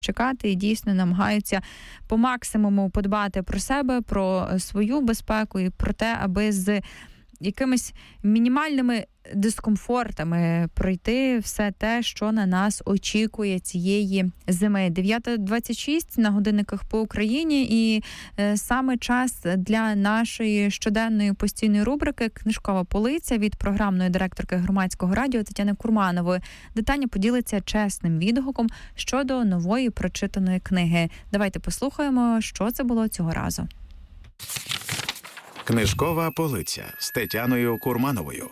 чекати і дійсно намагаються по максимуму подбати про себе, про свою безпеку і про те, аби з якимись мінімальними дискомфортами пройти все те, що на нас очікує цієї зими. 9:26 на годинниках по Україні, і саме час для нашої щоденної постійної рубрики «Книжкова полиця» від програмної директорки Громадського радіо Тетяни Курманової. Детально поділиться чесним відгуком щодо нової прочитаної книги. Давайте послухаємо, що це було цього разу. Книжкова полиця з Тетяною Курмановою.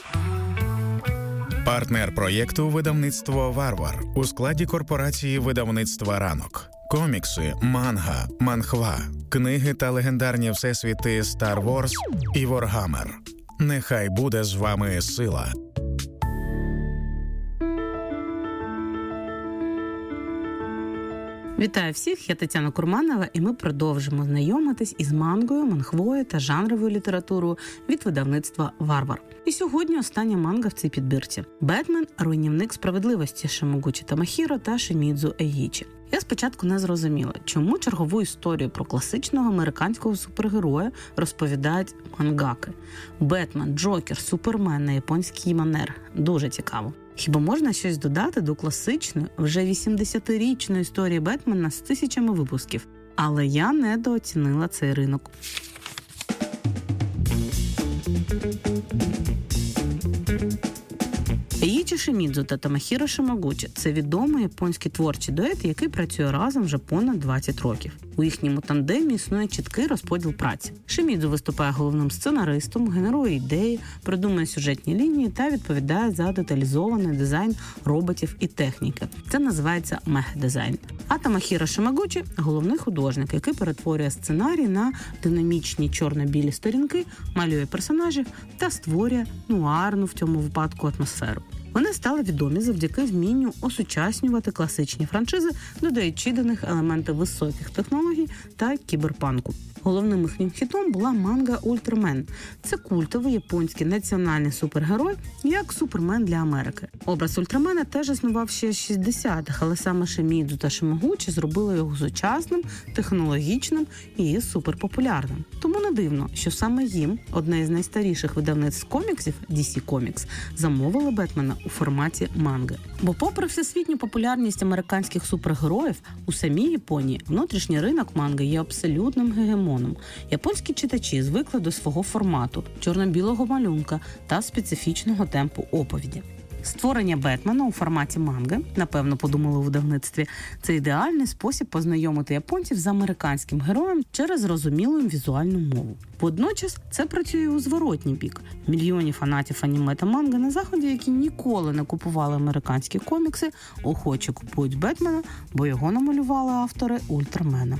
Партнер проєкту «Видавництво Варвар» у складі корпорації видавництва «Ранок». Комікси, манга, манхва, книги та легендарні всесвіти Star Wars і Warhammer. Нехай буде з вами сила. Вітаю всіх, я Тетяна Курманова, і ми продовжимо знайомитись із мангою, манхвою та жанровою літературою від видавництва «Варвар». І сьогодні остання манга в цій підбірці – «Бетмен. Руйнівник справедливості» Шимогучі Тамахіро та Шимідзу Ейічі. Я спочатку не зрозуміла, чому чергову історію про класичного американського супергероя розповідають мангаки. Бетмен, Джокер, Супермен на японський манер. Дуже цікаво. Хіба можна щось додати до класичної, вже 80-річної історії Бетмена з тисячами випусків? Але я недооцінила цей ринок. Ейічі Шимідзу та Тамахіро Шимогучі – це відомий японський творчий дует, який працює разом вже понад 20 років. У їхньому тандемі існує чіткий розподіл праці. Шимідзу виступає головним сценаристом, генерує ідеї, придумує сюжетні лінії та відповідає за деталізований дизайн роботів і техніки. Це називається мех-дизайн. А Тамахіро Шимогучі – головний художник, який перетворює сценарій на динамічні чорно-білі сторінки, малює персонажів та створює нуарну в цьому випадку атмосферу. Вони стали відомі завдяки вмінню осучаснювати класичні франшизи, додаючи до них елементи високих технологій та кіберпанку. Головним їхнім хітом була манга «Ультрамен». Це культовий японський національний супергерой, як Супермен для Америки. Образ Ультрамена теж існував ще з 60-х, але саме Шимідзу та Шимогучі зробили його сучасним, технологічним і суперпопулярним. Тому не дивно, що саме їм, одне із найстаріших видавництв коміксів, DC Comics, замовили Бетмена у форматі манги. Бо попри всесвітню популярність американських супергероїв, у самій Японії внутрішній ринок манги є абсолютним гегемоном. Японські читачі звикли до свого формату, чорно-білого малюнка та специфічного темпу оповіді. Створення Бетмена у форматі манги, напевно, подумали у видавництві, це ідеальний спосіб познайомити японців з американським героєм через зрозумілу візуальну мову. Водночас це працює у зворотній бік. Мільйони фанатів аніме та манги на Заході, які ніколи не купували американські комікси, охоче купують Бетмена, бо його намалювали автори Ультрамена.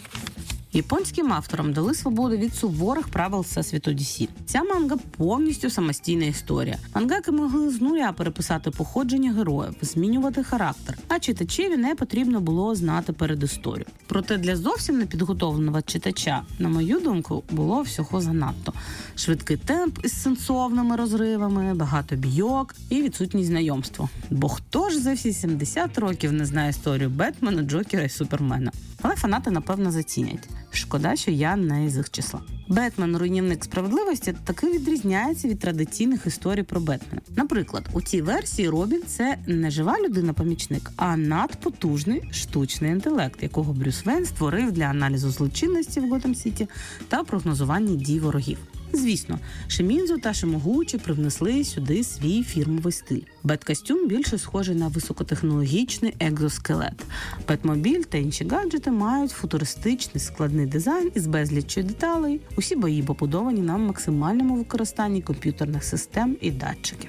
Японським авторам дали свободу від суворих правил всесвіту DC. Ця манга повністю самостійна історія. Мангаки могли з нуля переписати походження героїв, змінювати характер, а читачеві не потрібно було знати передісторію. Проте для зовсім непідготовленого читача, на мою думку, було всього занадто. Швидкий темп із сенсовними розривами, багато бійок і відсутність знайомства. Бо хто ж за всі 70 років не знає історію Бетмена, Джокера і Супермена? Але фанати, напевно, зацінять. Шкода, що я не із їх числа. Бетмен – руйнівник справедливості таки відрізняється від традиційних історій про Бетмена. Наприклад, у цій версії Робін – це не жива людина-помічник, а надпотужний штучний інтелект, якого Брюс Вейн створив для аналізу злочинності в Готэм-Сіті та прогнозування дій ворогів. Звісно, Шимідзу та Шимогучі привнесли сюди свій фірмовий стиль. Бет-костюм більше схожий на високотехнологічний екзоскелет. Бетмобіль та інші гаджети мають футуристичний складний дизайн із безліччю деталей. Усі бої побудовані на максимальному використанні комп'ютерних систем і датчиків.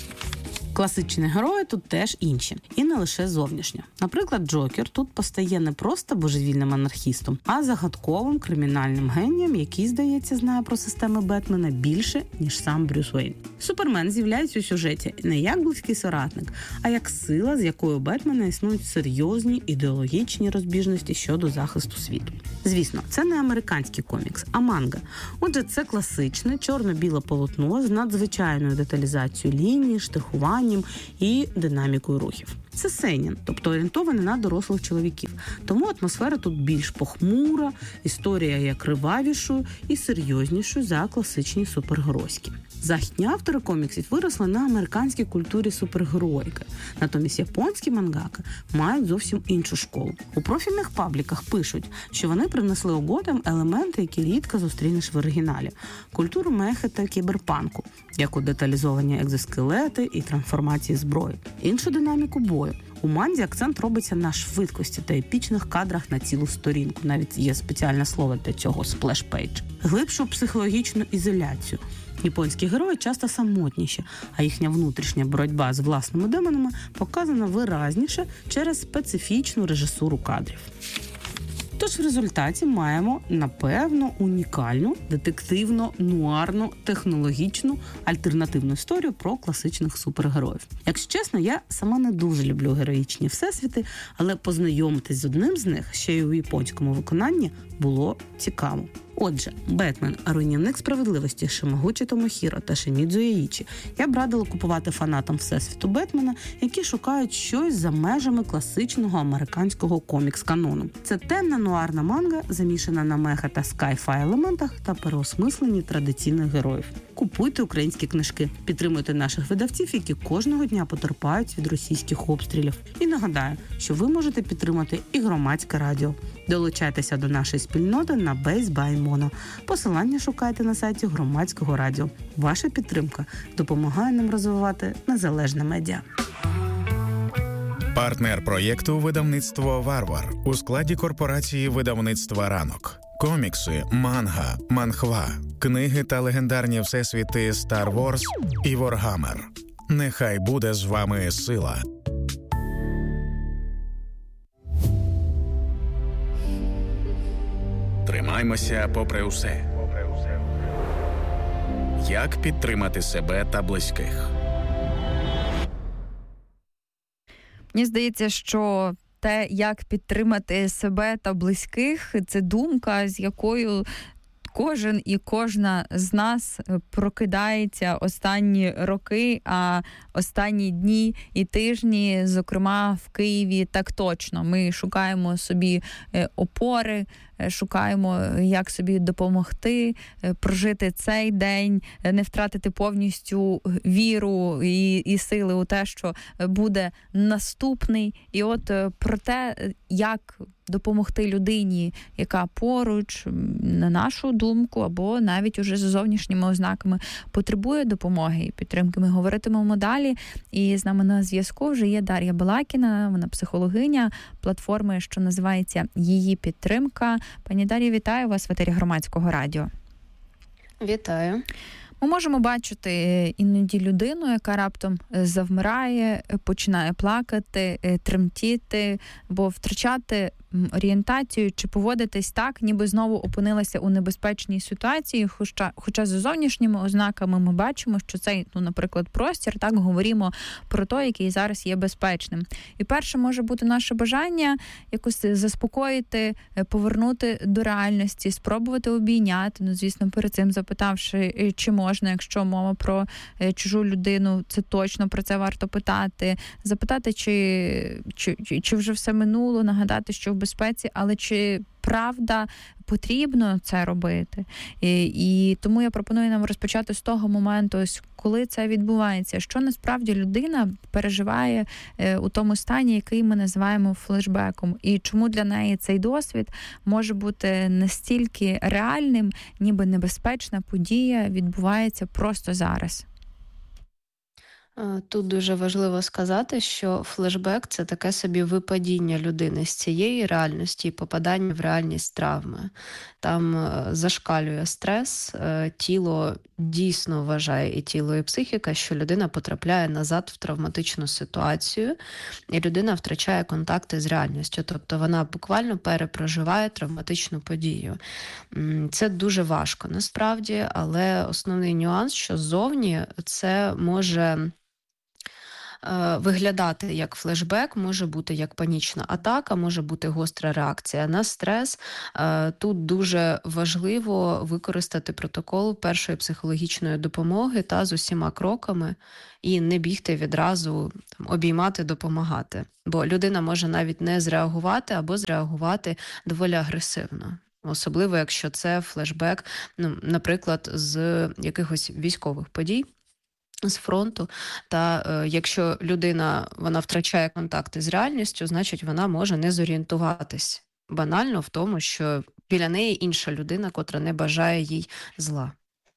Класичні герої тут теж інші. І не лише зовнішньо. Наприклад, Джокер тут постає не просто божевільним анархістом, а загадковим кримінальним генієм, який, здається, знає про системи Бетмена більше, ніж сам Брюс Вейн. Супермен з'являється у сюжеті не як близький соратник, а як сила, з якою у Бетмена існують серйозні ідеологічні розбіжності щодо захисту світу. Звісно, це не американський комікс, а манга. Отже, це класичне чорно-біле полотно з надзвичайною деталізацією лінії, штрихуванням і динамікою рухів. Це сенін, тобто орієнтований на дорослих чоловіків. Тому атмосфера тут більш похмура, історія є кривавішою і серйознішою за класичні супергеройські. Західні автори коміксів виросли на американській культурі супергероїки. Натомість японські мангаки мають зовсім іншу школу. У профільних пабліках пишуть, що вони принесли угодам елементи, які рідко зустрінеш в оригіналі. Культуру мехи та кіберпанку, як у деталізовані екзоскелети і трансформації зброї. Іншу динаміку бою. У манзі акцент робиться на швидкості та епічних кадрах на цілу сторінку. Навіть є спеціальне слово для цього – сплеш-пейдж. Глибшу психологічну ізоляцію. Японські герої часто самотніші, а їхня внутрішня боротьба з власними демонами показана виразніше через специфічну режисуру кадрів. Тож в результаті маємо, напевно, унікальну, детективно-нуарну, технологічну, альтернативну історію про класичних супергероїв. Якщо чесно, я сама не дуже люблю героїчні всесвіти, але познайомитись з одним з них, ще й у японському виконанні, було цікаво. Отже, «Бетмен. Руйнівник справедливості» Шимогучі Томохіро та Шимідзу Яїчі я б радила купувати фанатам всесвіту Бетмена, які шукають щось за межами класичного американського комікс-канону. Це темна нуарна манга, замішана на меха та скай-фай елементах та переосмисленні традиційних героїв. Купуйте українські книжки, підтримуйте наших видавців, які кожного дня потерпають від російських обстрілів. І нагадаю, що ви можете підтримати і громадське радіо. Долучайтеся до нашої спільноти на Base by Mono. Посилання шукайте на сайті громадського радіо. Ваша підтримка допомагає нам розвивати незалежне медіа. Партнер проєкту «Видавництво Варвар» у складі корпорації видавництва «Ранок». Комікси, манга, манхва, книги та легендарні всесвіти Star Wars і Warhammer. Нехай буде з вами сила. Тримаймося попри усе. Як підтримати себе та близьких? Мені здається, що те, як підтримати себе та близьких, це думка, з якою кожен і кожна з нас прокидається останні роки, а останні дні і тижні, зокрема в Києві, так точно. Ми шукаємо собі опори, шукаємо, як собі допомогти прожити цей день, не втратити повністю віру і сили у те, що буде наступний. І от про те, як допомогти людині, яка поруч, на нашу думку, або навіть уже з зовнішніми ознаками потребує допомоги і підтримки. Ми говоритимемо далі. І з нами на зв'язку вже є Дар'я Балакіна, вона психологиня платформи, що називається «Її підтримка». Пані Дар'я, вітаю вас в етері Громадського радіо. Вітаю. Ми можемо бачити іноді людину, яка раптом завмирає, починає плакати, тремтіти, бо втрачати орієнтацію чи поводитись так, ніби знову опинилася у небезпечній ситуації, хоча за зовнішніми ознаками ми бачимо, що цей, наприклад, простір, так, говоримо про той, який зараз є безпечним. І перше може бути наше бажання якось заспокоїти, повернути до реальності, спробувати обійняти, звісно, перед цим запитавши, чи можна, якщо мова про чужу людину, це точно про це варто питати, запитати, чи вже все минуло, нагадати, що в безпеці, але чи правда потрібно це робити? І тому я пропоную нам розпочати з того моменту, ось коли це відбувається, що насправді людина переживає у тому стані, який ми називаємо флешбеком, і чому для неї цей досвід може бути настільки реальним, ніби небезпечна подія відбувається просто зараз. Тут дуже важливо сказати, що флешбек – це таке собі випадіння людини з цієї реальності і попадання в реальність травми. Там зашкалює стрес, тіло дійсно вважає, і тіло, і психіка, що людина потрапляє назад в травматичну ситуацію, і людина втрачає контакти з реальністю. Тобто вона буквально перепроживає травматичну подію. Це дуже важко насправді, але основний нюанс, що ззовні це може виглядати як флешбек, може бути як панічна атака, може бути гостра реакція на стрес. Тут дуже важливо використати протокол першої психологічної допомоги та з усіма кроками і не бігти відразу обіймати, допомагати. Бо людина може навіть не зреагувати або зреагувати доволі агресивно. Особливо, якщо це флешбек, наприклад, з якихось військових подій, з фронту. Та якщо людина вона втрачає контакти з реальністю, значить вона може не зорієнтуватись банально в тому, що біля неї інша людина, котра не бажає їй зла.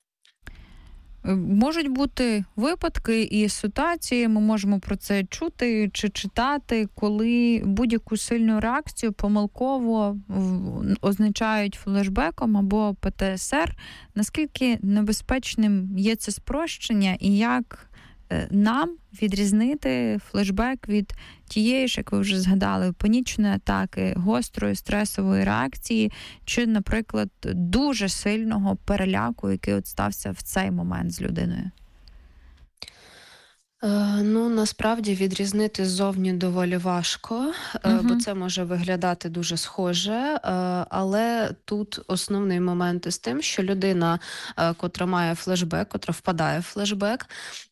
Можуть бути випадки і ситуації, ми можемо про це чути чи читати, коли будь-яку сильну реакцію помилково означають флешбеком або ПТСР. Наскільки небезпечним є це спрощення і як нам відрізнити флешбек від тієї ж, як ви вже згадали, панічної атаки, гострої стресової реакції чи, наприклад, дуже сильного переляку, який от стався в цей момент з людиною? Насправді відрізнити ззовні доволі важко, бо це може виглядати дуже схоже, але тут основний момент із тим, що людина, котра має флешбек, котра впадає в флешбек,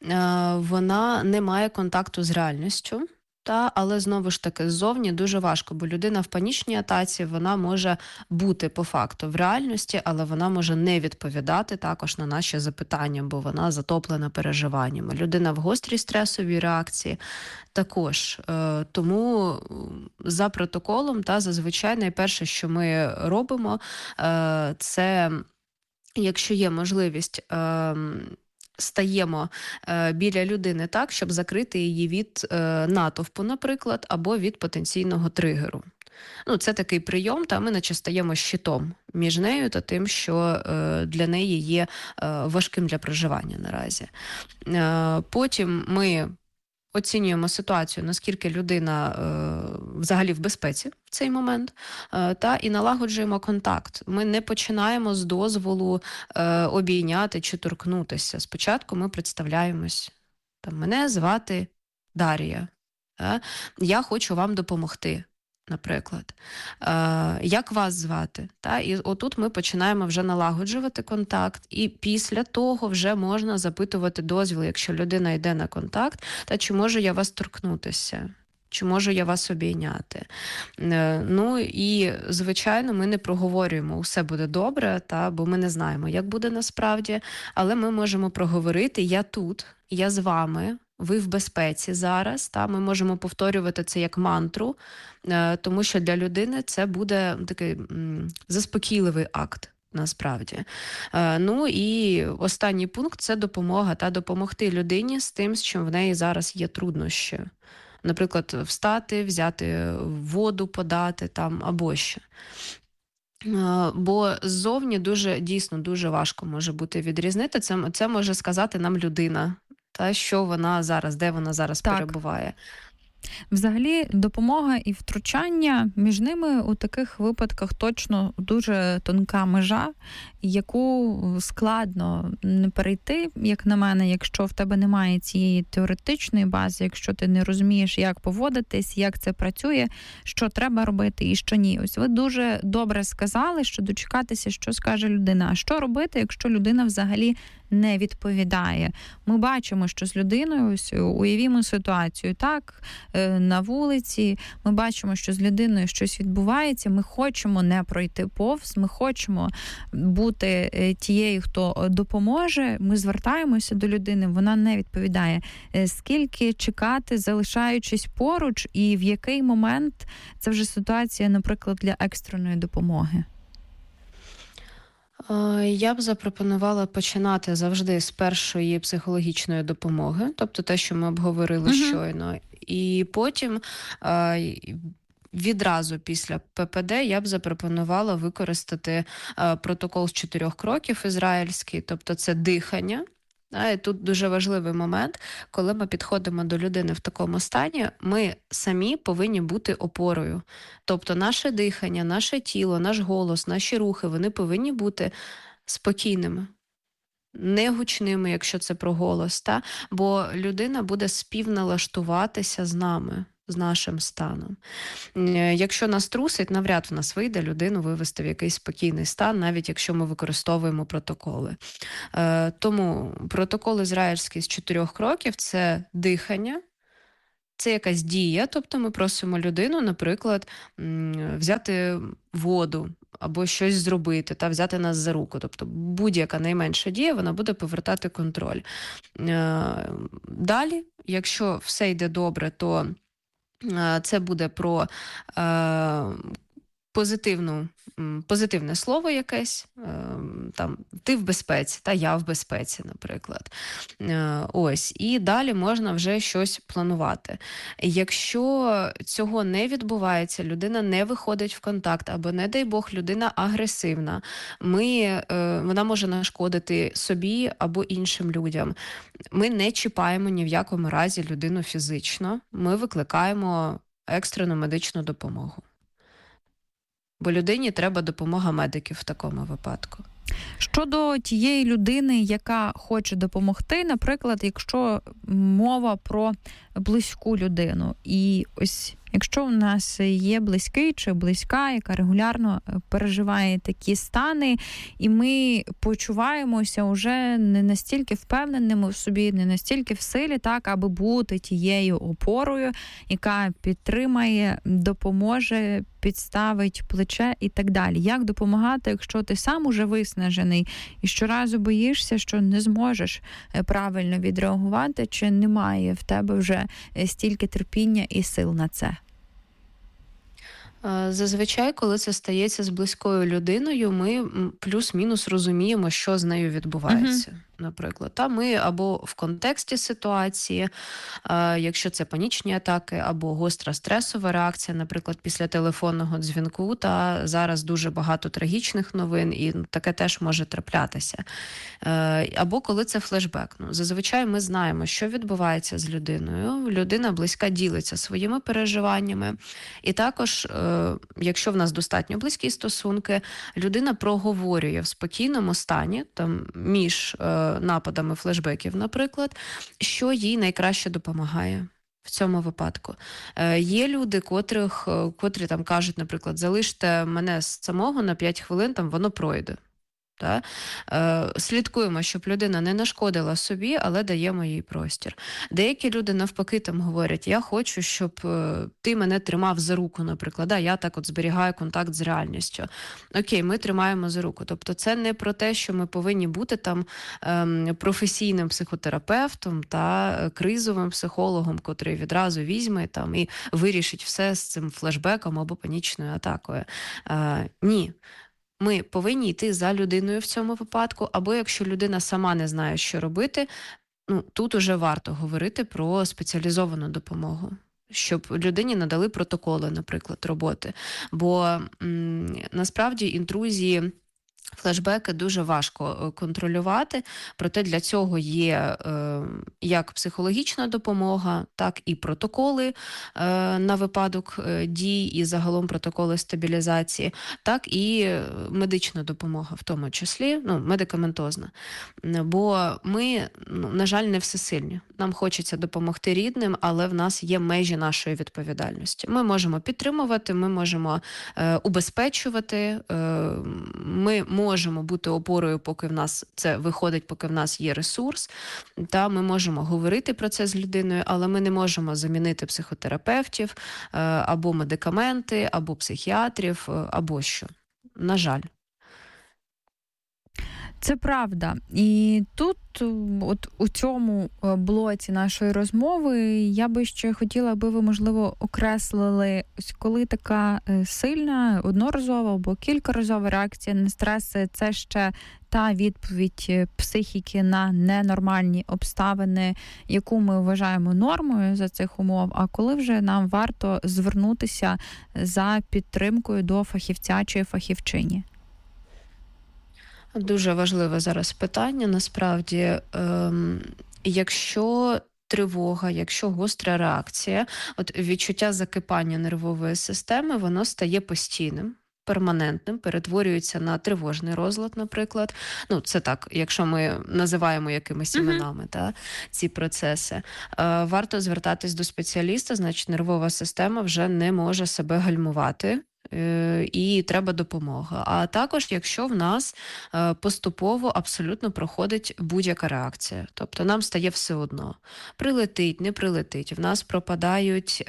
вона не має контакту з реальністю. Але знову ж таки ззовні дуже важко, бо людина в панічній атаці, вона може бути по факту в реальності, але вона може не відповідати також на наші запитання, бо вона затоплена переживаннями. Людина в гострій стресовій реакції також. Тому за протоколом, зазвичай найперше, що ми робимо, це, якщо є можливість, стаємо біля людини так, щоб закрити її від натовпу, наприклад, або від потенційного тригеру. Це такий прийом, ми наче стаємо щитом між нею та тим, що для неї є важким для проживання наразі. Потім ми оцінюємо ситуацію, наскільки людина взагалі в безпеці в цей момент, і налагоджуємо контакт. Ми не починаємо з дозволу обійняти чи торкнутися. Спочатку ми представляємось. Мене звати Дар'я. Я хочу вам допомогти, наприклад. Як вас звати? І отут ми починаємо вже налагоджувати контакт, і після того вже можна запитувати дозвіл, якщо людина йде на контакт, чи можу я вас торкнутися? Чи можу я вас обійняти? І, звичайно, ми не проговорюємо «усе буде добре», бо ми не знаємо, як буде насправді, але ми можемо проговорити «я тут, я з вами», ви в безпеці зараз, ми можемо повторювати це як мантру, тому що для людини це буде такий заспокійливий акт, насправді. І останній пункт – це допомога, допомогти людині з тим, з чим в неї зараз є труднощі. Наприклад, встати, взяти воду, подати або ще. Бо ззовні дійсно дуже важко може бути відрізнити. Це може сказати нам людина, що вона зараз, де вона зараз перебуває. Взагалі, допомога і втручання, між ними у таких випадках точно дуже тонка межа, яку складно не перейти, як на мене, якщо в тебе немає цієї теоретичної бази, якщо ти не розумієш, як поводитись, як це працює, що треба робити і що ні. Ось ви дуже добре сказали, що дочекатися, що скаже людина. А що робити, якщо людина взагалі не відповідає? Ми бачимо, що з людиною, ось уявімо ситуацію, на вулиці, ми бачимо, що з людиною щось відбувається, ми хочемо не пройти повз, ми хочемо бути тією, хто допоможе, ми звертаємося до людини, вона не відповідає. Скільки чекати, залишаючись поруч, і в який момент це вже ситуація, наприклад, для екстреної допомоги? Я б запропонувала починати завжди з першої психологічної допомоги, тобто те, що ми обговорили щойно. І потім відразу після ППД я б запропонувала використати протокол з 4 кроків ізраїльський, тобто це дихання. І тут дуже важливий момент, коли ми підходимо до людини в такому стані, ми самі повинні бути опорою. Тобто наше дихання, наше тіло, наш голос, наші рухи, вони повинні бути спокійними. не гучними, якщо це про голос, бо людина буде співналаштуватися з нами, з нашим станом. Якщо нас трусить, навряд в нас вийде людину вивести в якийсь спокійний стан, навіть якщо ми використовуємо протоколи. Тому протокол ізраїльський з 4 кроків – це дихання, це якась дія, тобто ми просимо людину, наприклад, взяти воду або щось зробити, взяти нас за руку. Тобто будь-яка найменша дія, вона буде повертати контроль. Далі, якщо все йде добре, то це буде про позитивне слово якесь, ти в безпеці, я в безпеці, наприклад. Ось. І далі можна вже щось планувати. Якщо цього не відбувається, людина не виходить в контакт, або, не дай Бог, людина агресивна, вона може нашкодити собі або іншим людям. Ми не чіпаємо ні в якому разі людину фізично, ми викликаємо екстрену медичну допомогу. Бо людині треба допомога медиків в такому випадку. Щодо тієї людини, яка хоче допомогти, наприклад, якщо мова про близьку людину, і ось якщо у нас є близький чи близька, яка регулярно переживає такі стани, і ми почуваємося вже не настільки впевненими в собі, не настільки в силі, аби бути тією опорою, яка підтримає, допоможе, підставить плече і так далі. Як допомагати, якщо ти сам уже виснажений і щоразу боїшся, що не зможеш правильно відреагувати, чи немає в тебе вже стільки терпіння і сил на це? Зазвичай, коли це стається з близькою людиною, ми плюс-мінус розуміємо, що з нею відбувається. Наприклад, ми або в контексті ситуації, якщо це панічні атаки, або гостра стресова реакція, наприклад, після телефонного дзвінку, зараз дуже багато трагічних новин, і таке теж може траплятися. Або коли це флешбек. Зазвичай ми знаємо, що відбувається з людиною. Людина близька ділиться своїми переживаннями. І також, якщо в нас достатньо близькі стосунки, людина проговорює в спокійному стані, між нападами флешбеків, наприклад, що їй найкраще допомагає в цьому випадку. Є люди, котрі кажуть, наприклад, залиште мене самого на 5 хвилин, воно пройде. Слідкуємо, щоб людина не нашкодила собі, але даємо їй простір. Деякі люди навпаки говорять, я хочу, щоб ти мене тримав за руку, наприклад. Я так зберігаю контакт з реальністю. Окей, ми тримаємо за руку. Тобто це не про те, що ми повинні бути професійним психотерапевтом та кризовим психологом, котрий відразу візьме і вирішить все з цим флешбеком або панічною атакою. Ні. Ми повинні йти за людиною в цьому випадку, або якщо людина сама не знає, що робити, тут уже варто говорити про спеціалізовану допомогу, щоб людині надали протоколи, наприклад, роботи. Бо насправді інтрузії, флешбеки дуже важко контролювати, проте для цього є як психологічна допомога, так і протоколи на випадок дій і загалом протоколи стабілізації, так і медична допомога, в тому числі, медикаментозна. Бо ми, на жаль, не всесильні. Нам хочеться допомогти рідним, але в нас є межі нашої відповідальності. Ми можемо підтримувати, ми можемо убезпечувати, ми можемо бути опорою, поки в нас це виходить, поки в нас є ресурс. Ми можемо говорити про це з людиною, але ми не можемо замінити психотерапевтів, або медикаменти, або психіатрів, або що. На жаль. Це правда. І тут, у цьому блоці нашої розмови, я би ще хотіла, аби ви, можливо, окреслили, коли така сильна, одноразова або кількаразова реакція на стрес – це ще та відповідь психіки на ненормальні обставини, яку ми вважаємо нормою за цих умов, а коли вже нам варто звернутися за підтримкою до фахівця чи фахівчині? Дуже важливе зараз питання, насправді. Якщо тривога, якщо гостра реакція, відчуття закипання нервової системи, воно стає постійним. перманентним, перетворюється на тривожний розлад, наприклад. Ну, це так, якщо ми називаємо якимись іменами ці процеси. Варто звертатись до спеціаліста, значить нервова система вже не може себе гальмувати. І треба допомога. А також, якщо в нас поступово абсолютно проходить будь-яка реакція. Тобто нам стає все одно. Прилетить, не прилетить. В нас пропадають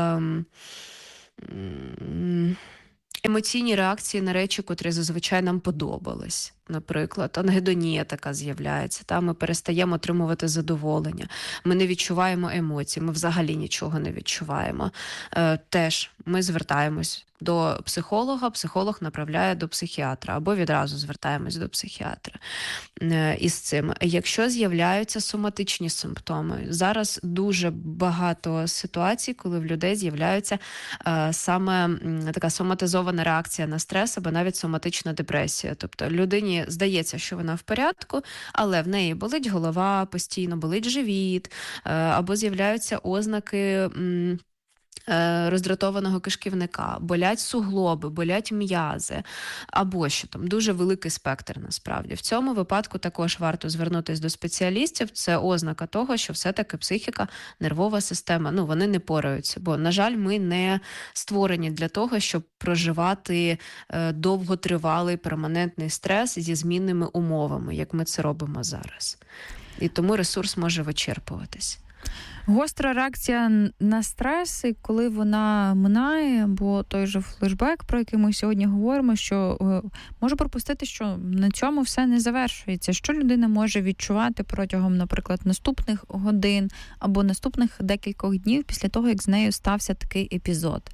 емоційні реакції на речі, котрі зазвичай нам подобались. Наприклад, ангедонія така з'являється, ми перестаємо отримувати задоволення, ми не відчуваємо емоцій, ми взагалі нічого не відчуваємо. Теж ми звертаємось до психолога, психолог направляє до психіатра, або відразу звертаємось до психіатра із цим. Якщо з'являються соматичні симптоми, зараз дуже багато ситуацій, коли в людей з'являється саме така соматизована реакція на стрес, або навіть соматична депресія. Тобто людині здається, що вона в порядку, але в неї болить голова постійно, болить живіт, або з'являються ознаки роздратованого кишківника, болять суглоби, болять м'язи, або що там, дуже великий спектр насправді. В цьому випадку також варто звернутися до спеціалістів, це ознака того, що все-таки психіка, нервова система, вони не пораються, бо, на жаль, ми не створені для того, щоб проживати довготривалий перманентний стрес зі змінними умовами, як ми це робимо зараз. І тому ресурс може вичерпуватись. Гостра реакція на стрес, і коли вона минає, бо той же флешбек, про який ми сьогодні говоримо, що може пропустити, що на цьому все не завершується. Що людина може відчувати протягом, наприклад, наступних годин або наступних декількох днів після того, як з нею стався такий епізод?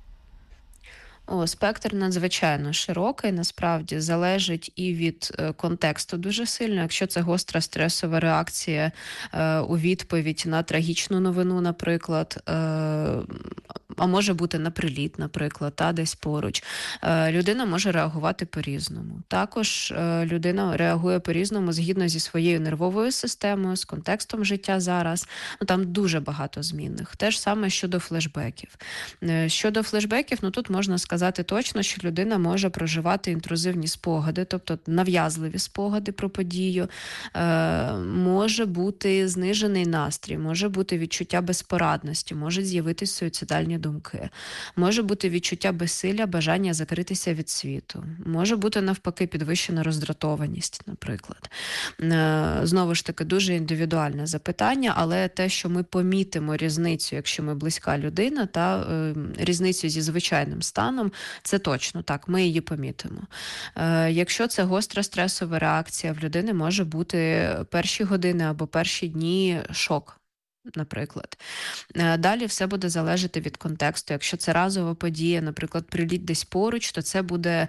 Спектр надзвичайно широкий, насправді, залежить і від контексту дуже сильно. Якщо це гостра стресова реакція у відповідь на трагічну новину, наприклад, а може бути на приліт, наприклад, десь поруч, людина може реагувати по-різному. Також людина реагує по-різному згідно зі своєю нервовою системою, з контекстом життя зараз. Там дуже багато змінних. Те ж саме щодо флешбеків. Щодо флешбеків, тут можна сказати точно, що людина може проживати інтрузивні спогади, тобто нав'язливі спогади про подію, може бути знижений настрій, може бути відчуття безпорадності, можуть з'явитися суїцидальні думки, може бути відчуття безсилля, бажання закритися від світу, може бути навпаки підвищена роздратованість, наприклад. Знову ж таки, дуже індивідуальне запитання, але те, що ми помітимо різницю, якщо ми близька людина, та різницю зі звичайним станом, це точно так, ми її помітимо. Якщо це гостра стресова реакція, в людини може бути перші години або перші дні шок, наприклад. Далі все буде залежати від контексту. Якщо це разова подія, наприклад, приліт десь поруч, то це буде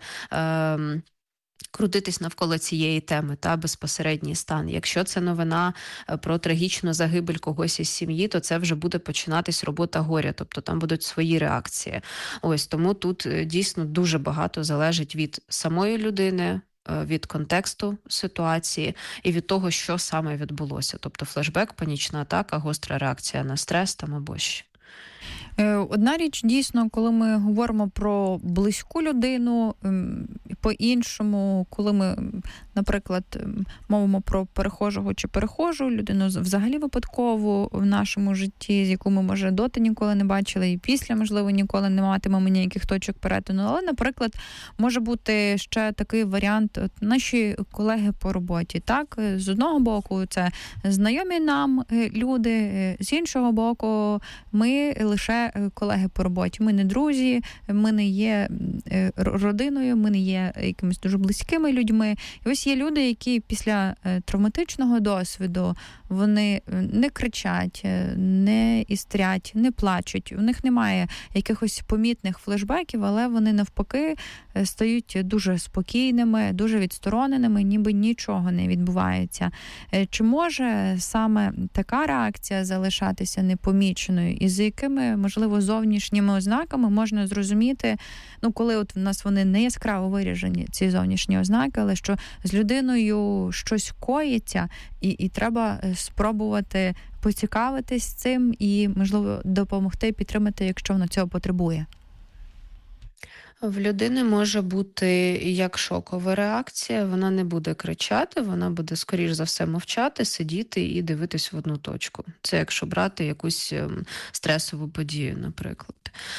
крутитись навколо цієї теми, безпосередній стан. Якщо це новина про трагічну загибель когось із сім'ї, то це вже буде починатись робота горя, тобто там будуть свої реакції. Тому тут дійсно дуже багато залежить від самої людини, від контексту ситуації і від того, що саме відбулося. Тобто флешбек, панічна атака, гостра реакція на стрес або ще. Одна річ, дійсно, коли ми говоримо про близьку людину, по-іншому, коли ми, наприклад, мовимо про перехожого чи перехожу людину, взагалі випадкову в нашому житті, з яку ми, може, доти ніколи не бачили, і після, можливо, ніколи не матимемо ніяких точок перетину. Але, наприклад, може бути ще такий варіант, наші колеги по роботі. Так, з одного боку, це знайомі нам люди, з іншого боку, ми лише колеги по роботі. Ми не друзі, ми не є родиною, ми не є якимись дуже близькими людьми. І ось є люди, які після травматичного досвіду, вони не кричать, не істрять, не плачуть. У них немає якихось помітних флешбеків, але вони навпаки стають дуже спокійними, дуже відстороненими, ніби нічого не відбувається. Чи може саме така реакція залишатися непоміченою? І з якими, можливо, зовнішніми ознаками можна зрозуміти, коли от в нас вони не яскраво виражені, ці зовнішні ознаки, але що з людиною щось коїться, і треба спробувати поцікавитись цим і, можливо, допомогти, підтримати, якщо вона цього потребує? В людини може бути як шокова реакція, вона не буде кричати, вона буде, скоріш за все, мовчати, сидіти і дивитись в одну точку. Це якщо брати якусь стресову подію, наприклад.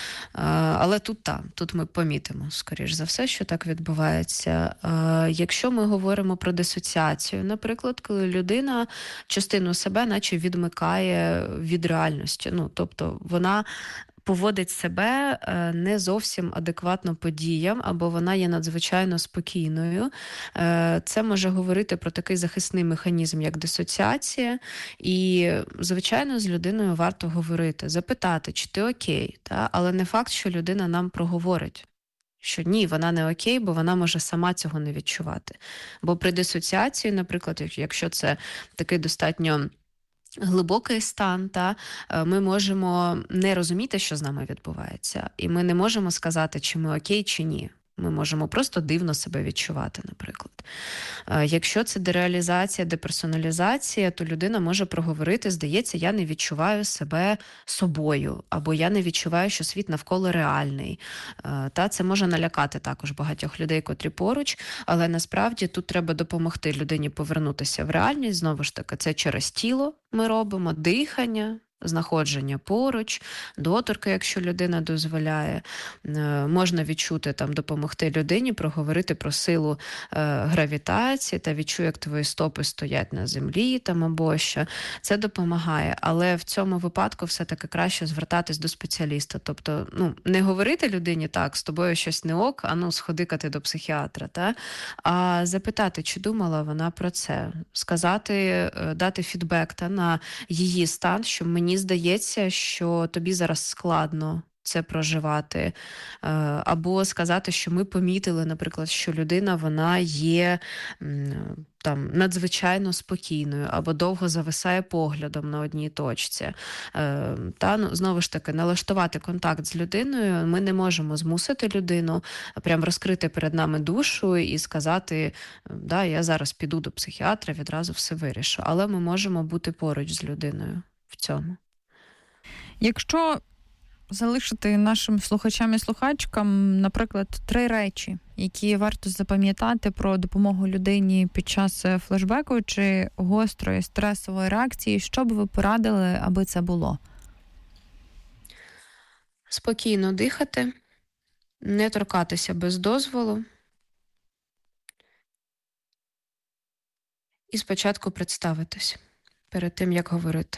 Але тут ми помітимо, скоріш за все, що так відбувається. Якщо ми говоримо про дисоціацію, наприклад, коли людина частину себе наче відмикає від реальності, тобто вона поводить себе не зовсім адекватно подіям, або вона є надзвичайно спокійною. Це може говорити про такий захисний механізм, як дисоціація. І, звичайно, з людиною варто говорити, запитати, чи ти окей, але не факт, що людина нам проговорить, що ні, вона не окей, бо вона може сама цього не відчувати. Бо при дисоціації, наприклад, якщо це такий достатньо глибокий стан, ми можемо не розуміти, що з нами відбувається. І ми не можемо сказати, чи ми окей, чи ні. Ми можемо просто дивно себе відчувати, наприклад. Якщо це дереалізація, деперсоналізація, то людина може проговорити, здається, я не відчуваю себе собою, або я не відчуваю, що світ навколо реальний. Це може налякати також багатьох людей, котрі поруч, але насправді тут треба допомогти людині повернутися в реальність. Знову ж таки, це через тіло ми робимо, дихання, знаходження поруч, доторки, якщо людина дозволяє. Можна відчути, допомогти людині, проговорити про силу гравітації та відчуй, як твої стопи стоять на землі або що. Це допомагає, але в цьому випадку все-таки краще звертатись до спеціаліста. Тобто, не говорити людині, так, з тобою щось не ок, сходи-ка ти до психіатра, а запитати, чи думала вона про це. Сказати, дати фідбек на її стан, що мені здається, що тобі зараз складно це проживати. Або сказати, що ми помітили, наприклад, що людина, вона є надзвичайно спокійною, або довго зависає поглядом на одній точці. Знову ж таки, налаштувати контакт з людиною. Ми не можемо змусити людину прям розкрити перед нами душу і сказати, я зараз піду до психіатра, відразу все вирішу. Але ми можемо бути поруч з людиною в цьому. Якщо залишити нашим слухачам і слухачкам, наприклад, 3 речі, які варто запам'ятати про допомогу людині під час флешбеку чи гострої стресової реакції, що б ви порадили, аби це було? Спокійно дихати, не торкатися без дозволу. І спочатку представитись перед тим, як говорити.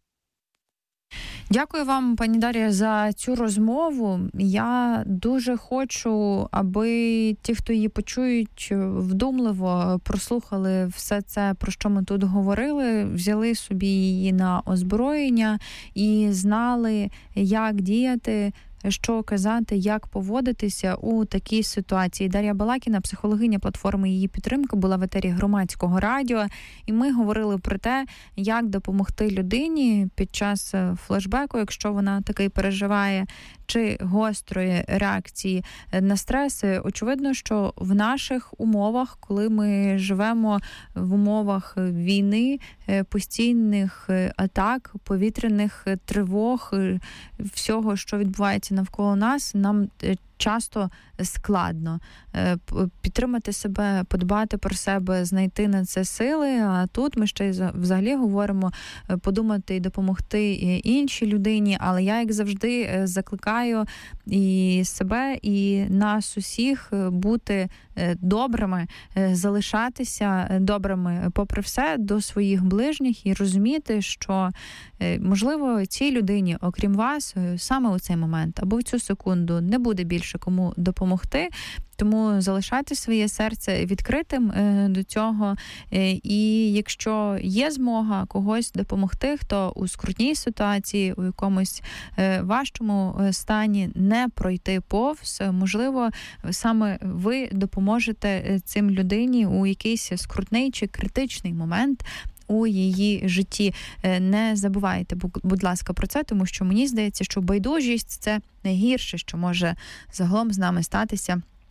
Дякую вам, пані Дар'я, за цю розмову. Я дуже хочу, аби ті, хто її почують, вдумливо прослухали все це, про що ми тут говорили, взяли собі її на озброєння і знали, як діяти, що казати, як поводитися у такій ситуації. Дар'я Балакіна, психологиня платформи «Її підтримка», була в етері Громадського радіо, і ми говорили про те, як допомогти людині під час флешбеку, якщо вона такий переживає, чи гострої реакції на стрес. Очевидно, що в наших умовах, коли ми живемо в умовах війни, постійних атак, повітряних тривог, всього, що відбувається навколо нас, нам часто складно підтримати себе, подбати про себе, знайти на це сили. А тут ми ще й взагалі говоримо подумати і допомогти іншій людині. Але я, як завжди, закликаю і себе, і нас усіх бути добрими, залишатися добрими попри все до своїх ближніх і розуміти, що, можливо, цій людині, окрім вас, саме у цей момент або в цю секунду не буде більше кому допомогти. Тому залишайте своє серце відкритим до цього. І якщо є змога когось допомогти, хто у скрутній ситуації, у якомусь важчому стані, не пройти повз, можливо, саме ви допоможете цим людині у якийсь скрутний чи критичний момент у її житті. Не забувайте, будь ласка, про це, тому що мені здається, що байдужість – це найгірше, що може загалом з нами статися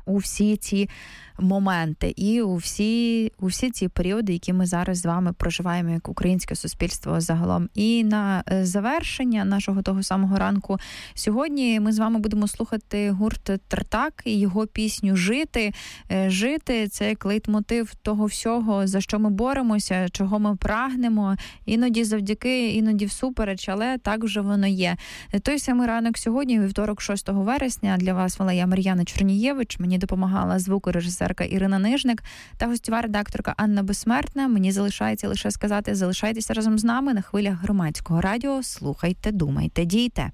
у всі ці моменти і у всі ці періоди, які ми зараз з вами проживаємо як українське суспільство загалом. І на завершення нашого того самого ранку сьогодні ми з вами будемо слухати гурт Тартак і його пісню «Жити». «Жити» – це як лейтмотив того всього, за що ми боремося, чого ми прагнемо, іноді завдяки, іноді всупереч, але так вже воно є. Той самий ранок сьогодні, вівторок 6 вересня, для вас вела я, Мар'яна Чорнієвич, мені допомагала звукорежисерка Ірина Нижник та гостьова редакторка Анна Безсмертна. Мені залишається лише сказати, залишайтеся разом з нами на хвилях Громадського радіо, слухайте, думайте, дійте.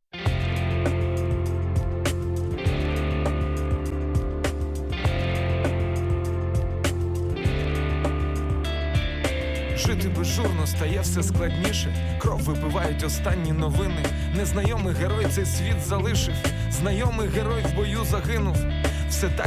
Жити безжурно стає все складніше. Кров випивають останні новини. Незнайомий герой цей світ залишив. Знайомий герой в бою загинув. Все так